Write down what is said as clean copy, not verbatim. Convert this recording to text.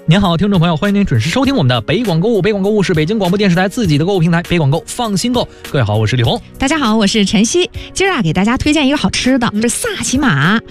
您好，听众朋友，欢迎您准时收听我们的北广购物。北广购物是北京广播电视台自己的购物平台，北广购放心购。各位好，我是李红。 大家好，我是晨曦。今儿给大家推荐一个好吃的，是萨琪玛。